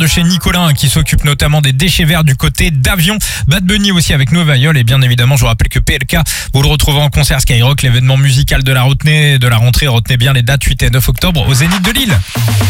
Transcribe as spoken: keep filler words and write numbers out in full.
de chez Nicolas qui s'occupe notamment des déchets verts du côté d'Avion. Bad Bunny aussi avec Nova Viol. Et bien évidemment, je vous rappelle que P L K, vous le retrouvez en concert Skyrock, l'événement musical de la rentrée, de la rentrée. Retenez bien les dates huit et neuf octobre au Zénith de Lille.